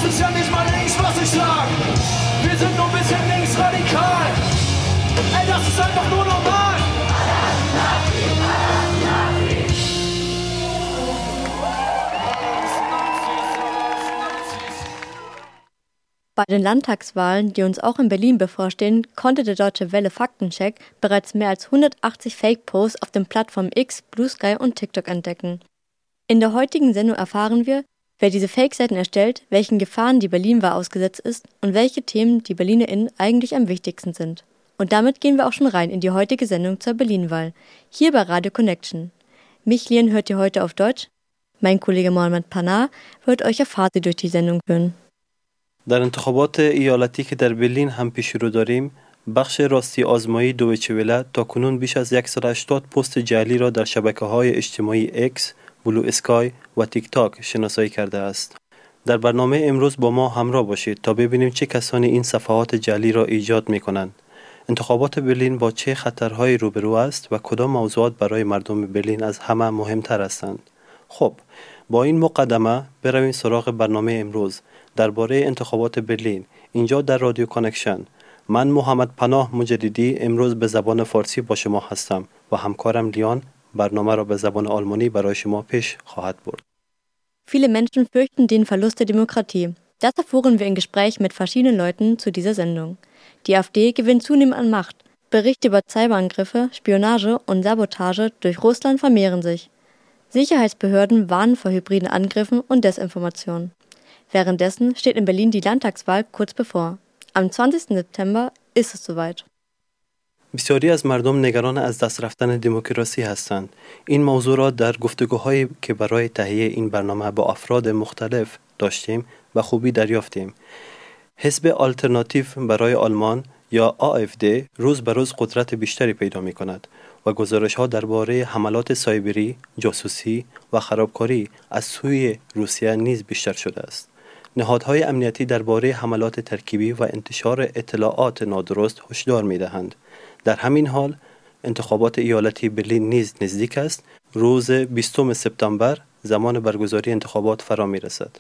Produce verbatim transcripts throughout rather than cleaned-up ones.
ist ja nicht mal links, was ich sag. Wir sind nur ein bisschen linksradikal. Ey, das ist einfach nur normal. Bei den Landtagswahlen, die uns auch in Berlin bevorstehen, konnte der Deutsche Welle Faktencheck bereits mehr als hundertachtzig Fake-Posts auf den Plattformen X, Blue Sky und TikTok entdecken. In der heutigen Sendung erfahren wir, wer diese Fake-Seiten erstellt, welchen Gefahren die Berlin-Wahl ausgesetzt ist und welche Themen die BerlinerInnen eigentlich am wichtigsten sind. Und damit gehen wir auch schon rein in die heutige Sendung zur Berlin-Wahl, hier bei Radio Connection. Mich, Lien, hört ihr heute auf Deutsch. Mein Kollege Mohamed Panar wird euch auf Farsi durch die Sendung führen. در انتخابات ایالتی که در برلین هم پیش رو داریم، بخش راستی آزمایی دویچه وله تا کنون بیش از صد و هشتاد پست جعلی را در شبکه‌های اجتماعی اکس، بلو اسکای و تیک تاک شناسایی کرده است. در برنامه امروز با ما همراه باشید تا ببینیم چه کسانی این صفحات جعلی را ایجاد می‌کنند. انتخابات برلین با چه خطرهایی روبرو است و کدام موضوعات برای مردم برلین از همه مهمتر هستند؟ خب، با این مقدمه برویم سراغ برنامه امروز درباره انتخابات برلین. اینجا در رادیو کانکشن من محمد پناه مجددی امروز به زبان فارسی با شما هستم و همکارم لیان برنامه را به زبان آلمانی برای شما پیش خواهد برد. Viele Menschen fürchten den Verlust der Demokratie. Das erfuhren wir in Gespräch mit verschiedenen Leuten zu dieser Sendung. Die AfD gewinnt zunehmend an Macht. Berichte über Cyberangriffe, Spionage und Sabotage durch Russland vermehren sich. Sicherheitsbehörden warnen vor hybriden Angriffen und Desinformation. Währenddessen steht in Berlin die Landtagswahl kurz bevor. Am zwanzigsten September ist es soweit. بسیاری از مردم نگران از دست رفتن دموکراسی هستند. این موضوع را در گفتگوهایی که برای تهیه این برنامه با افراد مختلف داشتیم و خوبی دریافتیم. حزب آلترناتیو برای آلمان یا آ اف دی روز به روز قدرت بیشتری پیدا می کند و گزارش‌ها درباره حملات سایبری، جاسوسی و خرابکاری از سوی روسیه نیز بیشتر شده است. نهادهای امنیتی درباره حملات ترکیبی و انتشار اطلاعات نادرست هشدار می‌دهند. در همین حال انتخابات ایالتی برلین نیز نزدیک است. روز بیستم سپتامبر زمان برگزاری انتخابات فرا می‌رسد.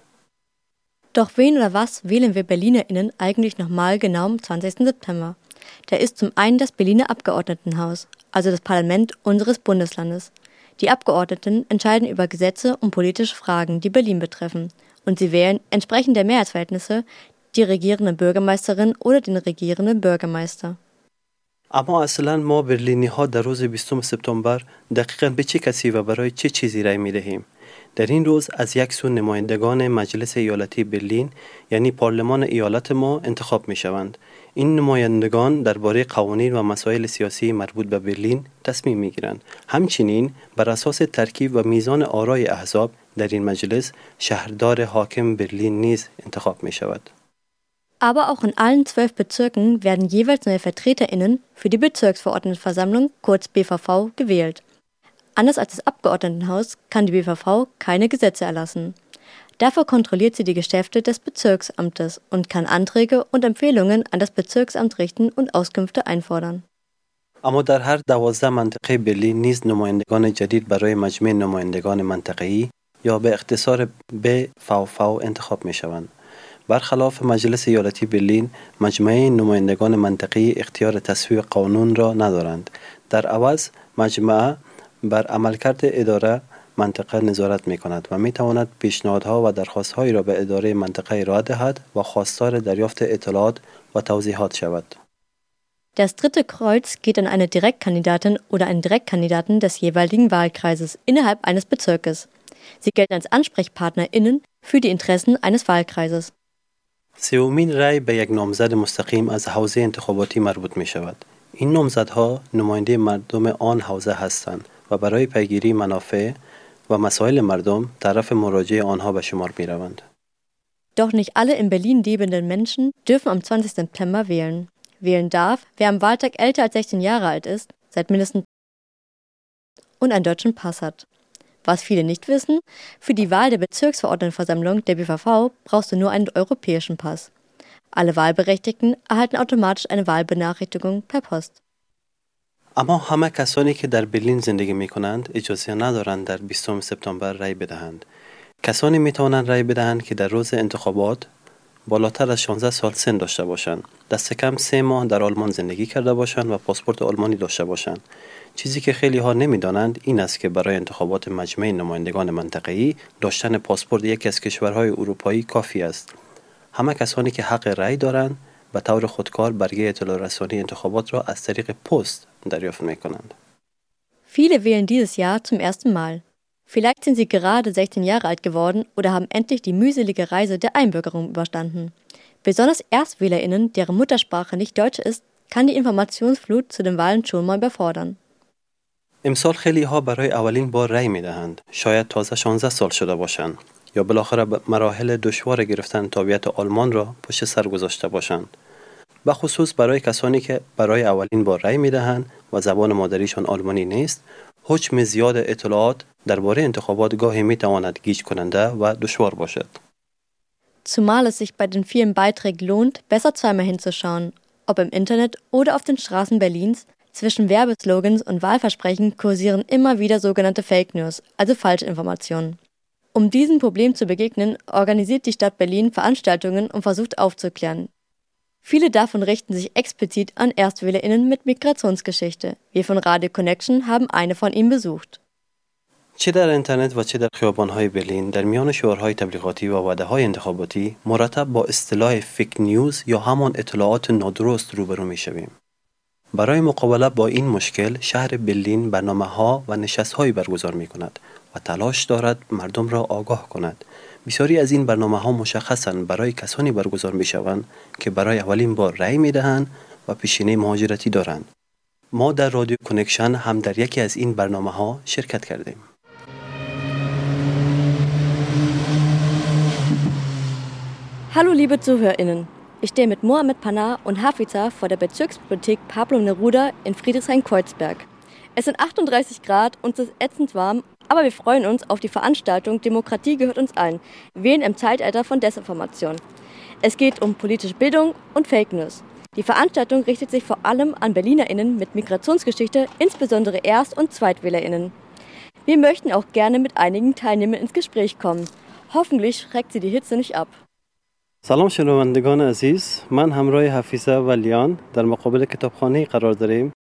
Doch wen oder was wählen wir BerlinerInnen eigentlich nochmal genau am zwanzigsten September? Da ist zum einen das Berliner Abgeordnetenhaus, also das Parlament unseres Bundeslandes. Die Abgeordneten entscheiden über Gesetze und politische Fragen, die Berlin betreffen. Und sie wählen entsprechend der Mehrheitsverhältnisse die regierende Bürgermeisterin oder den regierenden Bürgermeister. اما اصلا ما برلینی ها در روز بیستم سپتامبر دقیقاً به چه کسی و برای چه چیزی رای می دهیم؟ در این روز از یک سو نمایندگان مجلس ایالتی برلین یعنی پارلمان ایالت ما انتخاب می شوند. این نمایندگان درباره قوانین و مسائل سیاسی مربوط به برلین تصمیم می گیرند. همچنین بر اساس ترکیب و میزان آرای احزاب در این مجلس شهردار حاکم برلین نیز انتخاب می شود. Aber auch in allen zwölf Bezirken werden jeweils neue VertreterInnen für die Bezirksverordnetenversammlung, kurz B V V, gewählt. Anders als das Abgeordnetenhaus kann die B V V keine Gesetze erlassen. Dafür kontrolliert sie die Geschäfte des Bezirksamtes und kann Anträge und Empfehlungen an das Bezirksamt richten und Auskünfte einfordern. اما در هر دوازده منطقه برلین نیز نمایندگان جدید برای مجمع نمایندگان منطقه‌ای یا به اختصار B V V انتخاب می شوند. برخلاف مجلس ایالتی برلین، مجمع نمایندگان منطقه‌ای اختیار تصویب قانون را ندارند. در عوض مجمع بر عملکرد اداره منطقه نظارت می کند و می تواند پیشنهادها و درخواستهایی را به اداره منطقه ارائه دهد و خواستار دریافت اطلاعات و توضیحات شود. Das dritte Kreuz geht an eine Direktkandidatin oder einen Direktkandidaten des jeweiligen Wahlkreises innerhalb eines Bezirkes. Sie gelten als AnsprechpartnerInnen für die Interessen eines Wahlkreises. سومین رای به یک نامزد مستقیم از حوزه انتخاباتی مربوط می شود. این نامزدها نماینده مردم آن حوزه هستند و برای پیگیری منافع و مسائل مردم طرف مراجعه آنها به شمار می روند. Doch nicht alle in Berlin lebenden Menschen dürfen am zwanzigsten September wählen. Wählen darf, wer am Wahltag älter als sechzehn Jahre alt ist, seit mindestens und einen deutschen Pass hat. Was viele nicht wissen, für die Wahl der Bezirksverordnetenversammlung der B V V brauchst du nur einen europäischen Pass. Alle Wahlberechtigten erhalten automatisch eine Wahlbenachrichtigung per Post. اما همه کسانی که در برلین زندگی می کنند اجازه ندارند در بیستم سپتامبر رای بدهند. کسانی می توانند رای بدهند که در روز انتخابات بالاتر از شانزده سال سن داشته باشند، دست کم سه ماه در آلمان زندگی کرده باشند و پاسپورت آلمانی داشته باشند. چیزی که خیلی ها نمیدانند این است که برای انتخابات مجمع نمایندگان منطقه‌ای داشتن پاسپورت یکی از کشورهای اروپایی کافی است. همه کسانی که حق رأی دارند به طور خودکار برگه اطلاع رسانی انتخابات را از طریق پست دریافت می‌کنند. Viele wählen dieses Jahr zum ersten Mal. Vielleicht sind sie gerade sechzehn Jahre alt geworden oder haben endlich die mühselige Reise der Einbürgerung überstanden. Besonders ErstwählerInnen, deren Muttersprache nicht Deutsch ist, kann die Informationsflut zu den Wahlen schon mal überfordern. امسال خیلی ها برای اولین بار رأی می‌دهند. شاید تازه شانزده سال شده باشند یا بالاخره مراحل دشوار گرفتن تابعیت آلمان را پشت سر گذاشته باشند. به خصوص برای کسانی که برای اولین بار رأی می‌دهند و زبان مادریشان آلمانی نیست، حجم زیاد اطلاعات درباره انتخابات گاهی می‌تواند گیج کننده و دشوار باشد. Zumal es sich bei den vielen Beiträgen lohnt, besser zweimal hinzuschauen, ob im Internet oder auf den Straßen Berlins. Zwischen Werbeslogans und Wahlversprechen kursieren immer wieder sogenannte Fake News, also Falschinformationen. Um diesem Problem zu begegnen, organisiert die Stadt Berlin Veranstaltungen und versucht aufzuklären. Viele davon richten sich explizit an ErstwählerInnen mit Migrationsgeschichte. Wir von Radio Connection haben eine von ihnen besucht. چه در اینترنت و چه در خیابان‌های برلین در میان شعارهای تبلیغاتی و وعده‌های انتخاباتی مرتب با اصطلاح فیک نیوز یا همان اطلاعات نادرست روبرو می‌شویم. برای مقابله با این مشکل شهر برلین برنامه‌ها و نشست‌هایی برگزار می‌کند و تلاش دارد مردم را آگاه کند. بسیاری از این برنامه‌ها مشخصاً برای کسانی برگزار می‌شوند که برای اولین بار رأی می‌دهند و پیشینه مهاجرتی دارند. ما در رادیو کانکشن هم در یکی از این برنامه‌ها شرکت کردیم. Hallo liebe ZuhörerInnen, ich stehe mit Mohamed Panah und Hafiza vor der Bezirksbibliothek Pablo Neruda in Friedrichshain-Kreuzberg. Es sind achtunddreißig Grad und es ist ätzend warm, aber wir freuen uns auf die Veranstaltung Demokratie gehört uns allen, Wählen im Zeitalter von Desinformation. Es geht um politische Bildung und Fake News. Die Veranstaltung richtet sich vor allem an BerlinerInnen mit Migrationsgeschichte, insbesondere Erst- und ZweitwählerInnen. Wir möchten auch gerne mit einigen Teilnehmern ins Gespräch kommen. Hoffentlich schreckt sie die Hitze nicht ab. سلام شنوندگان عزیز، من همراه حفیظه و لیان در مقابل کتابخانه قرار داریم.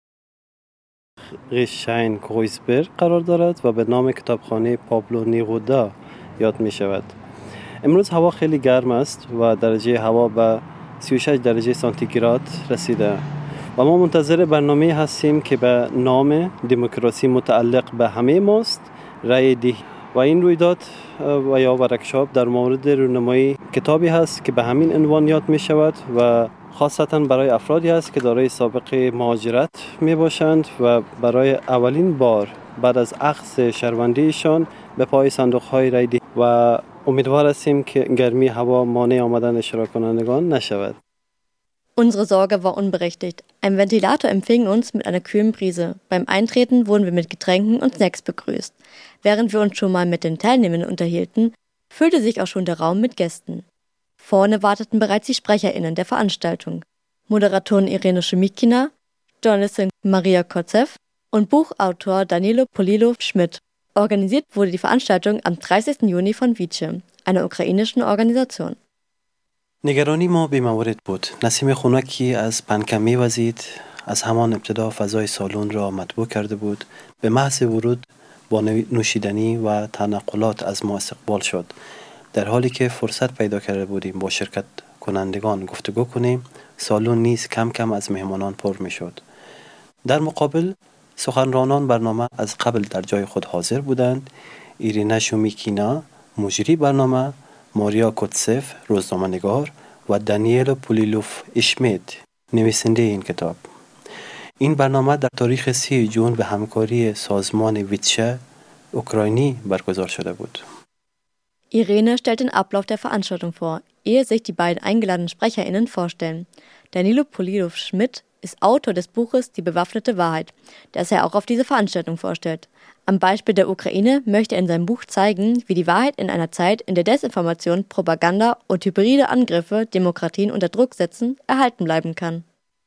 ریشاین کویسبرگ قرار دارد و به نام کتابخانه پابلو نیرودا یاد می شود. امروز هوا خیلی گرم است و درجه هوا به سی و شش درجه سانتیگراد رسیده و ما منتظر برنامه هستیم که به نام دموکراسی متعلق به همه ماست رأی دهی. و این رویداد و یا ورکشاپ در مورد رونمایی کتابی هست که به همین عنوان یاد می شود و خاصتا برای افرادی هست که دارای سابقه مهاجرت می باشند و برای اولین بار بعد از اخذ شهروندیشان به پای صندوق های رای دهی و امیدوار هستیم که گرمی هوا مانع آمدن اشتراک کنندگان نشود. Unsere Sorge war unberechtigt. Ein Ventilator empfing uns mit einer kühlen Brise. Beim Eintreten wurden wir mit Getränken und Snacks begrüßt. Während wir uns schon mal mit den Teilnehmern unterhielten, füllte sich auch schon der Raum mit Gästen. Vorne warteten bereits die SprecherInnen der Veranstaltung. Moderatorin Irene Schmidkina, Journalistin Maria Kotzev und Buchautor Danilo Polilov-Schmidt. Organisiert wurde die Veranstaltung am dreißigsten Juni von Vice, einer ukrainischen Organisation. نگرانی ما بی موارد بود. نسیم خنکی از پنکه می‌وزید. از همان ابتدا فضای سالن را مطبوع کرده بود. به محض ورود با نوشیدنی و تنقلات از ما استقبال شد. در حالی که فرصت پیدا کرده بودیم با شرکت کنندگان گفتگو کنیم، سالن نیز کم کم از مهمانان پر می‌شد. در مقابل سخنرانان برنامه از قبل در جای خود حاضر بودند. ایرینا شومیکینا مجری برنامه، ماریا کوتسف روزنامه‌نگار و دانیل پولیلوف اشمیت نویسنده این کتاب. این برنامه در تاریخ سی جون به همکاری سازمان ویتشه اوکراینی برگزار شده بود. Irene stellt den Ablauf der Veranstaltung vor, ehe sich die beiden eingeladenen SprecherInnen vorstellen. Danilo Polilov-Schmidt ist Autor des Buches Die bewaffnete Wahrheit, das er auch auf diese Veranstaltung vorstellt. Am Beispiel der Ukraine möchte er in seinem Buch zeigen, wie die Wahrheit in einer Zeit, in der Desinformation, Propaganda und hybride Angriffe Demokratien unter Druck setzen, erhalten bleiben kann.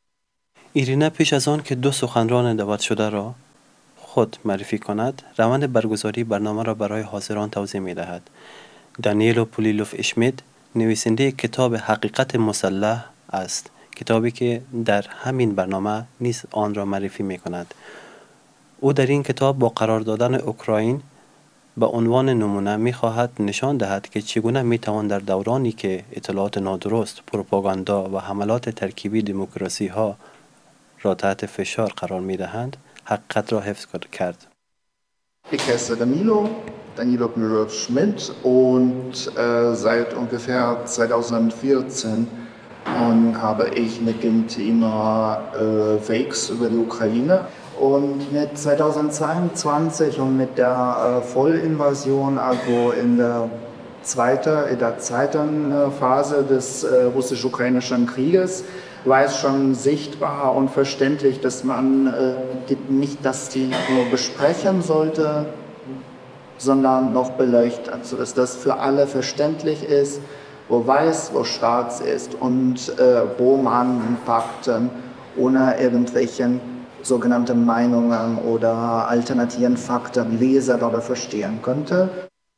ایرینا پیش از آن که دو سخنران دعوت شده را خود معرفی کند، روند برگزاری برنامه را برای حاضران توضیح می دهد. دانیلو پولیلوف اشمیت نویسنده کتاب حقیقت مسلح است، کتابی که در همین برنامه نیز آن را معرفی می کند. او در این کتاب با قرار دادن اوکراین به عنوان نمونه می خواهد نشان دهد که چگونه می توان در دورانی که اطلاعات نادرست، پروپاگاندا و حملات ترکیبی دموکراسی ها را تحت فشار قرار می دهند، حقیقت را حفظ کرد. Ich heiße Danilo, Danilo Gnurov-Schmidt und äh, seit ungefähr zweitausendvierzehn und habe ich mit dem Thema äh, Fakes über die Ukraine und mit zweitausendzweiundzwanzig und mit der äh, Vollinvasion, also in der zweiten, in der zweiten äh, Phase des äh, russisch-ukrainischen Krieges, war es schon sichtbar und verständlich, dass man äh, nicht das nur besprechen sollte, sondern noch beleuchten, also dass das für alle verständlich ist, wo weiß, wo schwarz ist und äh, wo man Fakten ohne irgendwelchen sogenannten Meinungen oder alternativen Fakten lesen oder verstehen könnte.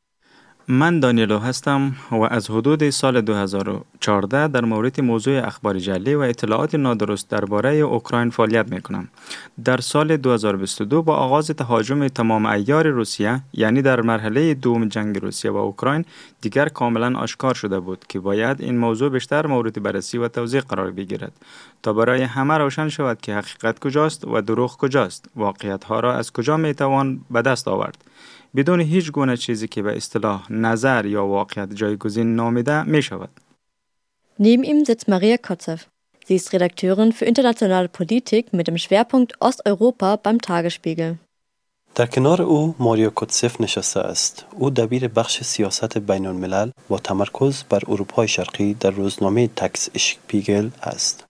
من دانیلو هستم و از حدود سال دو هزار و چهارده در مورد موضوع اخبار جعلی و اطلاعات نادرست درباره اوکراین فعالیت میکنم. در سال دو هزار و بیست و دو با آغاز تهاجم تمام عیار روسیه، یعنی در مرحله دوم جنگ روسیه و اوکراین، دیگر کاملا آشکار شده بود که باید این موضوع بیشتر مورد بررسی و توضیح قرار بگیرد تا برای همه روشن شود که حقیقت کجاست و دروغ کجاست، واقعیت ها را از کجا میتوان به دست آورد. بدون هیچ گونه چیزی که به اصطلاح نظر یا واقعیت جایگزین نامیده می شود. Neben ihm sitzt Maria Kotzev. Sie ist Redakteurin für internationale Politik mit dem Schwerpunkt Osteuropa beim Tagesspiegel. در کنار او ماریا کوتسف نشسته است. او دبیر بخش سیاست بین الملل با تمرکز بر اروپای شرقی در روزنامه تاکس شپیگل است.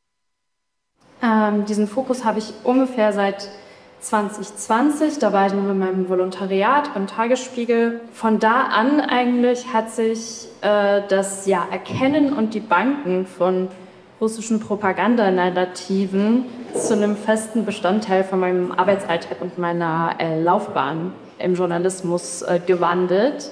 Ähm, diesen Fokus habe ich ungefähr seit zwanzig zwanzig, da war ich noch in meinem Volontariat beim Tagesspiegel. Von da an eigentlich hat sich äh, das ja, Erkennen und die Banken von russischen Propagandanarrativen zu einem festen Bestandteil von meinem Arbeitsalltag und meiner äh, Laufbahn im Journalismus äh, gewandelt.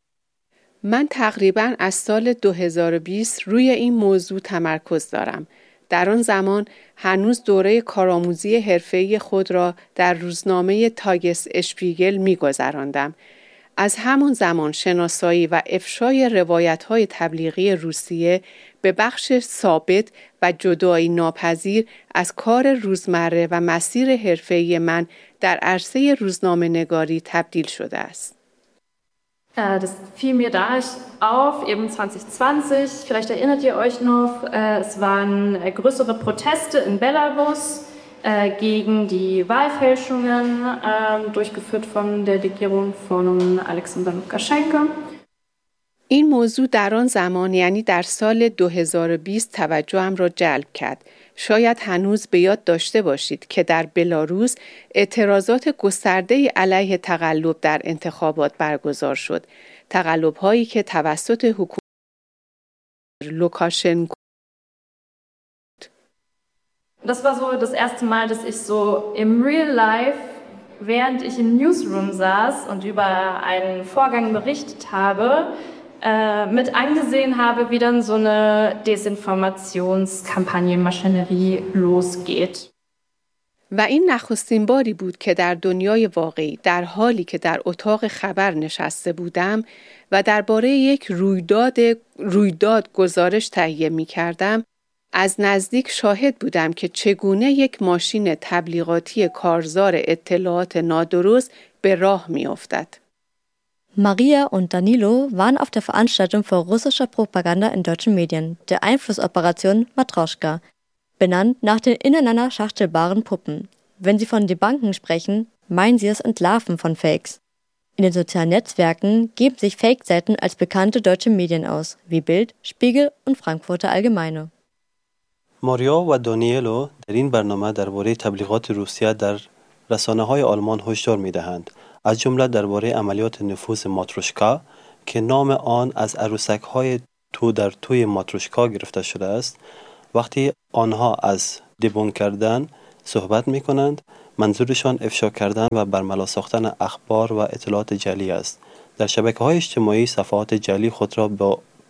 من تقریباً از سال دو هزار و بیست روی این موضوع تمرکز دارم. در آن زمان هنوز دوره کارآموزی حرفه‌ای خود را در روزنامه تاگس اشپیگل می‌گذراندم. از همان زمان شناسایی و افشای روایت‌های تبلیغی روسیه به بخش ثابت و جدایی ناپذیر از کار روزمره و مسیر حرفه‌ای من در عرصه روزنامه‌نگاری تبدیل شده است. Das fiel mir da auf, eben zwanzig zwanzig, vielleicht erinnert ihr euch noch, es waren größere Proteste in Belarus gegen die Wahlfälschungen, durchgeführt von der Regierung von Alexander Lukaschenko. این موضوع در آن زمان یعنی در سال دو هزار و بیست توجهم را جلب کرد. شاید هنوز به یاد داشته باشید که در بلاروس اعتراضات گسترده علیه تقلب در انتخابات برگزار شد. تقلب‌هایی که توسط حکومت لوکاشنکو. Das war so das erste Mal, dass ich so im Real Life, während ich im Newsroom saß und über einen Vorgang berichtet habe, mit angesehen habe, wie dann so eine Desinformationskampagnenmaschinerie losgeht. و این نخستین باری بود که در دنیای واقعی در حالی که در اتاق خبر نشسته بودم و درباره یک رویداد رویداد گزارش تهیه می کردم، از نزدیک شاهد بودم که چگونه یک ماشین تبلیغاتی کارزار اطلاعات نادرست به راه می افتد. Maria und Danilo waren auf der Veranstaltung vor russischer Propaganda in deutschen Medien, der Einflussoperation Matroschka, benannt nach den ineinander schachtelbaren Puppen. Wenn sie von Debunken sprechen, meinen sie das Entlarven von Fakes. In den sozialen Netzwerken geben sich Fake-Seiten als bekannte deutsche Medien aus, wie Bild, Spiegel und Frankfurter Allgemeine. ماریا و دانیلو در این برنامه درباره تبلیغات روسیه در رسانه‌های آلمان هشدار می‌دهند، از جمله درباره عملیات نفوذ ماتروشکا که نام آن از عروسک‌های تو در توی ماتروشکا گرفته شده است. وقتی آنها از دبونک کردن صحبت می‌کنند، منظورشان افشا کردن و برملا ساختن اخبار و اطلاعات جعلی است. در شبکه‌های اجتماعی صفحات جعلی خود را با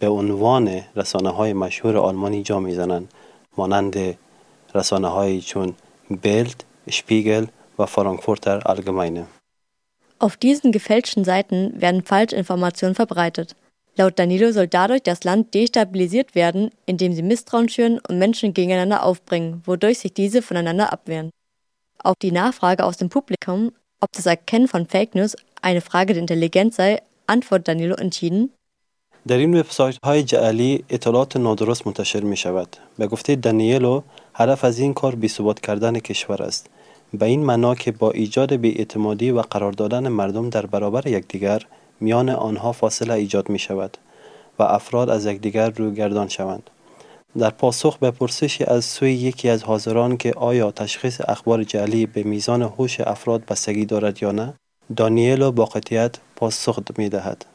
به عنوان رسانه‌های مشهور آلمانی جا می‌زنند، مانند رسانه‌هایی چون Bild, Spiegel و Frankfurter Allgemeine. Auf diesen gefälschten Seiten werden Falschinformationen verbreitet. Laut Danilo soll dadurch das Land destabilisiert werden, indem sie Misstrauen schüren und Menschen gegeneinander aufbringen, wodurch sich diese voneinander abwehren. Auf die Nachfrage aus dem Publikum, ob das Erkennen von Fake News eine Frage der Intelligenz sei, antwortet Danilo entschieden: در این وبسایت‌های جعلی اطلاعات نادرست منتشر می‌شود. به گفته دانیلو، هدف از این کار بی‌ثبات کردن کشور است. به این معنا که با ایجاد بی‌اعتمادی و قرار دادن مردم در برابر یکدیگر، میان آنها فاصله ایجاد می‌شود و افراد از یکدیگر روگردان شوند. در پاسخ به پرسشی از سوی یکی از حاضران که آیا تشخیص اخبار جعلی به میزان هوش افراد بستگی دارد یا نه، دانیلو با قطعیت پاسخ می‌دهد.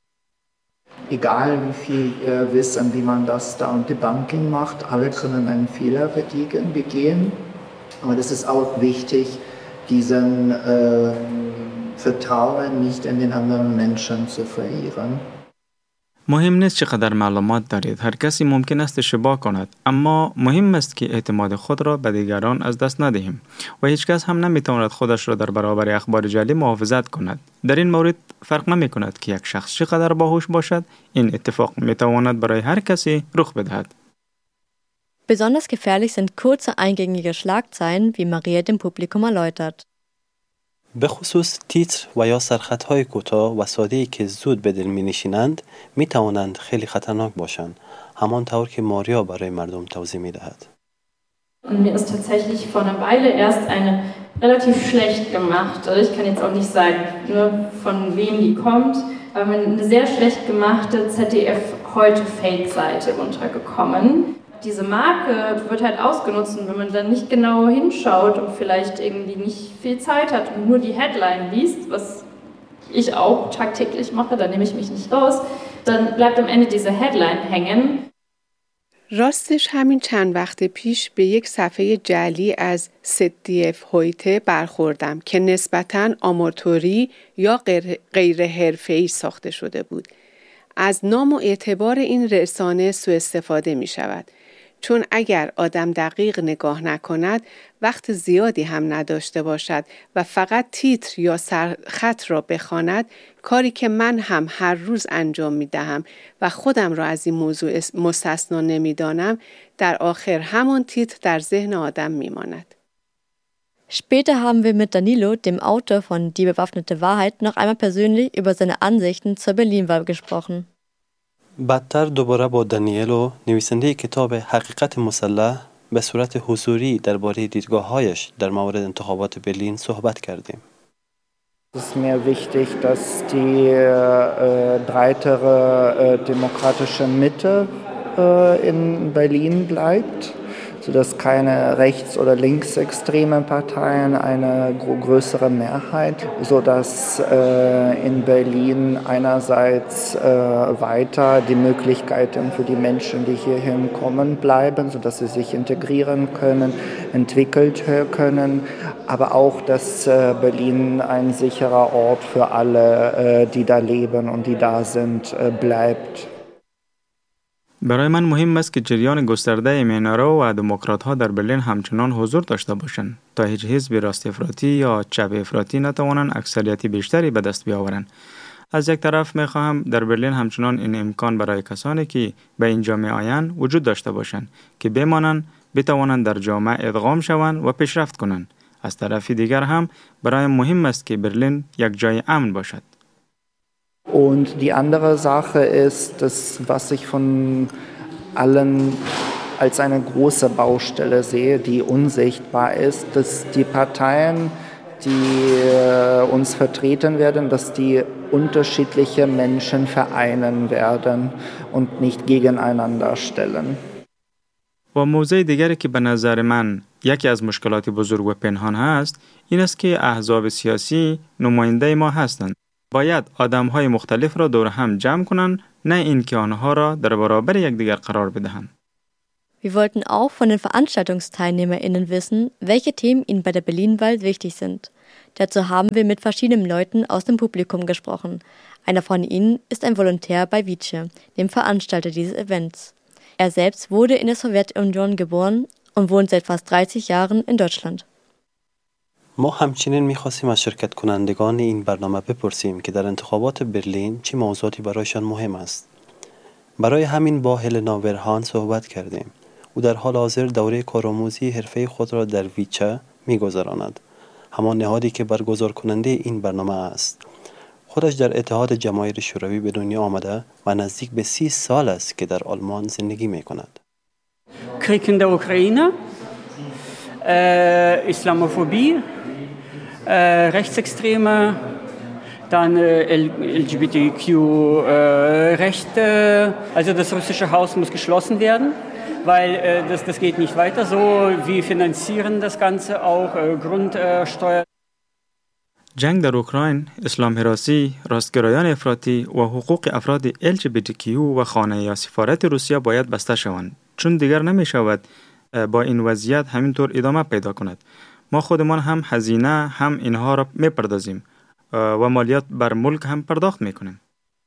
Egal wie viel äh, Wissen, wie man das da und Debunking macht, alle können einen Fehler begehen. Aber das ist auch wichtig, diesen äh, Vertrauen nicht in den anderen Menschen zu verlieren. مهم نیست چقدر معلومات دارید، هر کسی ممکن است اشتباه کند، اما مهم است که اعتماد خود را به دیگران از دست ندهیم و هیچ کس هم نمیتواند خودش را در برابر اخبار جعلی محافظت کند. در این مورد فرق نمی کند که یک شخص چقدر باهوش باشد، این اتفاق میتواند برای هر کسی رخ بدهد. Besonders gefährlich sind kurze eingängige Schlagzeilen, wie Maria dem Publikum erläutert. به خصوص تیتر و یا سرخطهای کوتاه و ساده‌ای که زود به دل می‌نشینند می توانند خیلی خطرناک باشند، همانطور که ماریا برای مردم توضیح می‌دهد. Und mir ist tatsächlich vor einer Weile erst eine relativ schlecht gemacht, also ich kann jetzt auch nicht sagen, nur von wem die kommt, aber eine sehr schlecht gemachte Z D F heute Fake-Seite untergekommen. Diese Marke wird halt ausgenutzt, und wenn man dann nicht genau hinschaut und vielleicht irgendwie nicht viel Zeit hat und nur die Headline liest, was ich auch tagtäglich mache, da nehme ich mich nicht raus, dann bleibt am Ende diese Headline hängen. راستش همین چند وقت پیش به یک صفحه جعلی از Z D F هویته برخوردم که نسبتاً آماتوری یا غیر, غیر حرفه‌ای ساخته شده بود. از نام و اعتبار این رسانه سوء استفاده می شود. چون اگر آدم دقیق نگاه نکند، وقت زیادی هم نداشته باشد و فقط تیتر یا سرخط را بخواند، کاری که من هم هر روز انجام می دهم و خودم را از این موضوع مستثنا نمی دانم، در آخر همان تیتر در ذهن آدم می ماند. Später haben wir mit Danilo, dem Autor von Die bewaffnete Wahrheit, noch einmal persönlich über seine Ansichten zur Berlin-Wahl gesprochen. بعدتر دوباره با دانیلو، نویسنده کتاب حقیقت مسلح، به صورت حضوری درباره دیدگاه‌هایش در مورد انتخابات برلین صحبت کردیم. Es ist mir wichtig, dass die äh, breitere äh, demokratische Mitte äh, in Berlin bleibt, sodass keine rechts- oder linksextreme Parteien eine gro- größere Mehrheit, sodass äh, in Berlin einerseits äh, weiter die Möglichkeiten für die Menschen, die hierhin kommen, bleiben, sodass sie sich integrieren können, entwickelt können, aber auch, dass äh, Berlin ein sicherer Ort für alle, äh, die da leben und die da sind, äh, bleibt. برای من مهم است که جریان گسترده مینارا و دموکرات‌ها در برلین همچنان حضور داشته باشند تا هیچ حزب راست افراطی یا چپ افراطی نتوانند اکثریت بیشتری به دست بیاورند. از یک طرف می‌خواهم در برلین همچنان این امکان برای کسانی که به این جامعه آیند وجود داشته باشند که بمانند، بتوانند در جامعه ادغام شوند و پیشرفت کنند. از طرف دیگر هم برای مهم است که برلین یک جای امن باشد. Und die andere Sache ist, das, was ich von allen als eine große Baustelle sehe, die unsichtbar ist, dass die Parteien, die uns vertreten werden, dass die unterschiedliche Menschen vereinen werden und nicht gegeneinander stellen. و موضوع دیگری که به نظر من یکی از مشکلات بزرگ و پنهان هست، این است که احزاب سیاسی نماینده ما هستند. باید آدم‌های مختلف را دور هم جمع کنند، نه اینکه آنها را در برابر یکدیگر قرار بدهند. Wir wollten auch von den VeranstaltungsteilnehmerInnen wissen, welche Themen ihnen bei der Berlin-Wahl wichtig sind. Dazu haben wir mit verschiedenen Leuten aus dem Publikum gesprochen. Einer von ihnen ist ein Volontär bei Vice, dem Veranstalter dieses Events. Er selbst wurde in der Sowjetunion geboren und wohnt seit fast dreißig Jahren in Deutschland. ما همچنین می‌خواستیم از شرکت کنندگان این برنامه بپرسیم که در انتخابات برلین چه موضوعاتی برایشان مهم است. برای همین با هلنا ورهان صحبت کردیم. او در حال حاضر دوره کارآموزی حرفه‌ای خود را در ویچه می‌گذراند، همان نهادی که برگزار کننده این برنامه است. خودش در اتحاد جماهیر شوروی به دنیا آمده و نزدیک به سی سال است که در آلمان زندگی می‌کند. Krieg in der Ukraine, äh, Islamophobie, äh, Rechtsextreme, dann äh, L G B T Q-Rechte. Äh, also das russische Haus muss geschlossen werden, weil äh, das, das geht nicht weiter so. Wir finanzieren das Ganze auch, äh, Grundsteuer. جنگ در اوکراین، اسلام هراسی، راستگرایان افراطی و حقوق افراد ال جی بی تی کیو و خانه یا سفارت روسیه باید بسته شوند، چون دیگر نمی شود با این وضعیت همینطور ادامه پیدا کند. ما خودمان هم هزینه هم اینها را می پردازیم و مالیات بر ملک هم پرداخت می کنیم.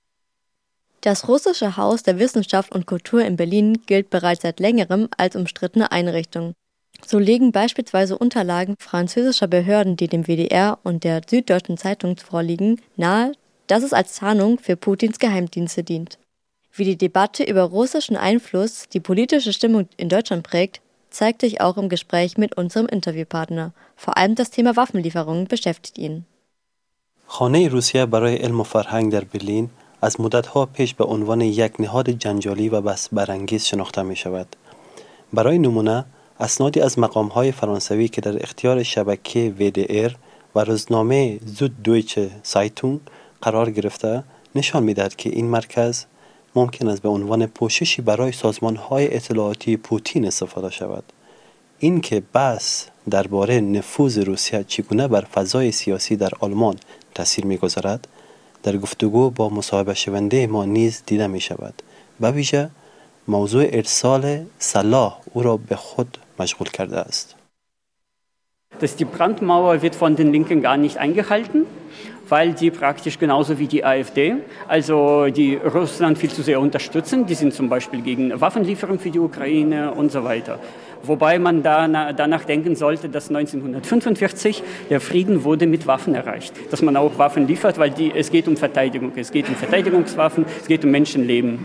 Das russische Haus der Wissenschaft und Kultur in Berlin gilt bereits seit längerem als umstrittene Einrichtung. So legen beispielsweise Unterlagen französischer Behörden, die dem W D R und der Süddeutschen Zeitung vorliegen, nahe, dass es als Tarnung für Putins Geheimdienste dient. Wie die Debatte über russischen Einfluss die politische Stimmung in Deutschland prägt, zeigt sich auch im Gespräch mit unserem Interviewpartner. Vor allem das Thema Waffenlieferungen beschäftigt ihn. خانه روسیه برای علم و فرهنگ در برلین از مدت‌ها پیش به عنوان یک نهاد جنجالی و بس برانگیز شناخته می شود. برای نمونه اسنادی از مقام‌های فرانسوی که در اختیار شبکه وی دی ار و روزنامه زود دویچه سایتونگ قرار گرفته نشان می‌دهد که این مرکز ممکن است به عنوان پوششی برای سازمان‌های اطلاعاتی پوتین استفاده شود. این که بحث درباره نفوذ روسیه چگونه بر فضای سیاسی در آلمان تاثیر می‌گذارد در گفتگو با مصاحبه شونده ما نیز دیده می‌شود. به ویژه موضوع ارسال سلاح او را به خود مشغول کرده است. dass die Brandmauer wird von den Linken gar nicht eingehalten, weil die praktisch genauso wie die AfD, also die Russland viel zu sehr unterstützen. Die sind zum Beispiel gegen Waffenlieferung für die Ukraine und so weiter. Wobei man da, danach denken sollte, dass neunzehnhundertfünfundvierzig der Frieden wurde mit Waffen erreicht. Dass man auch Waffen liefert, weil die, es geht um Verteidigung, es geht um Verteidigungswaffen, es geht um Menschenleben.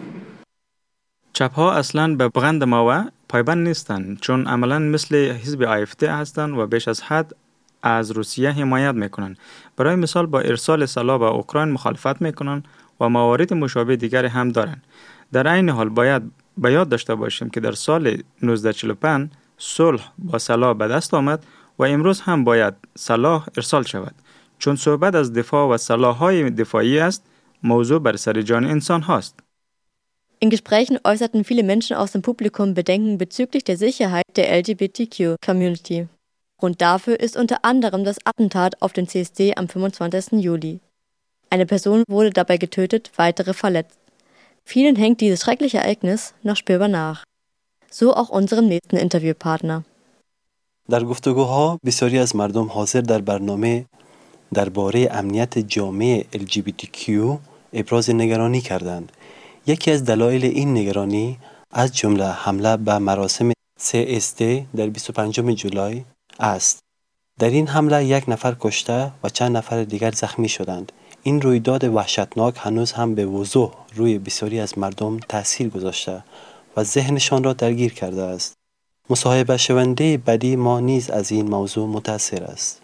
چپ‌ها اصلاً به برند ماوه پایبند نیستند، چون عملاً مثل حزب آیفده هستند و بیش از حد از روسیه حمایت میکنند. برای مثال با ارسال سلاح به اوکراین مخالفت میکنند و موارد مشابه دیگر هم دارند. در این حال باید به یاد داشته باشیم که در سال نوزده چهل و پنج صلح با سلاح به دست آمد و امروز هم باید سلاح ارسال شود، چون صحبت از دفاع و سلاح‌های دفاعی است، موضوع بر سر جان انسان هاست. In Gesprächen äußerten viele Menschen aus dem Publikum Bedenken bezüglich der Sicherheit der L G B T Q-Community. Grund dafür ist unter anderem das Attentat auf den C S D am fünfundzwanzigsten Juli. Eine Person wurde dabei getötet, weitere verletzt. Vielen hängt dieses schreckliche Ereignis noch spürbar nach. So auch unserem nächsten Interviewpartner. در گفتگوها بسیاری از مردم حاضر در برنامه درباره امنیت جامعه ال جی بی تی کیو ابراز نگرانی کردند. یکی از دلایل این نگرانی از جمله حمله به مراسم سی اس دی در بیست و پنجم جولای است. در این حمله یک نفر کشته و چند نفر دیگر زخمی شدند. این رویداد وحشتناک هنوز هم به وضوح روی بسیاری از مردم تأثیر گذاشته و ذهنشان را درگیر کرده است. مصاحبه شونده بعدی ما نیز از این موضوع متأثر است.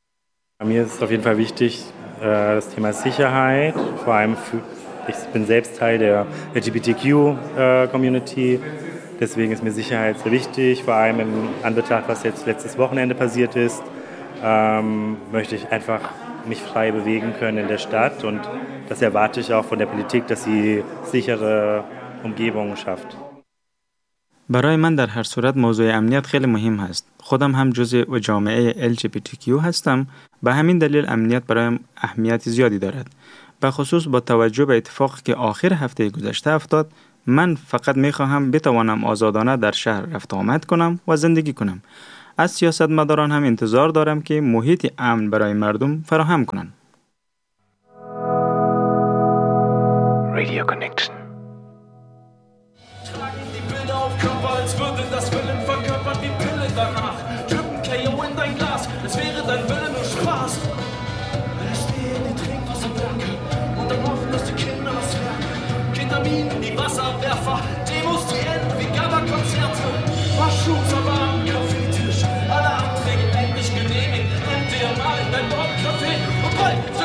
Mir ist auf jeden Fall wichtig das Thema Sicherheit, vor allem für ich bin selbst Teil der L G B T Q-Community, deswegen ist mir Sicherheit sehr wichtig, vor allem in Anbetracht, was jetzt letztes Wochenende passiert ist, ähm, möchte ich einfach mich frei bewegen können in der Stadt und das erwarte ich auch von der Politik, dass sie sichere Umgebungen schafft. برای من در هر صورت موضوع امنیت خیلی مهم هست. خودم هم جزء جامعه ال جی بی تی کیو هستم، به همین دلیل امنیت برایم اهمیت زیادی دارد. به خصوص با توجه به اتفاقی که آخر هفته گذشته افتاد، من فقط میخواهم بتوانم آزادانه در شهر رفت آمد کنم و زندگی کنم. از سیاستمداران هم انتظار دارم که محیط امن برای مردم فراهم کنند. Radio Connection. Tragen die Bilder auf Körper, als würde das Willen verkörpern wie Pille danach. Drücken K O in dein Glas, es wäre dein Willen